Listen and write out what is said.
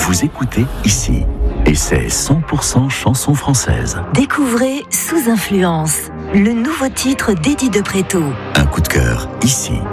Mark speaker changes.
Speaker 1: Vous écoutez ici. Et c'est 100% chanson française.
Speaker 2: Découvrez Sous influence, le nouveau titre d'Eddie de Préto.
Speaker 1: Un coup de cœur ici.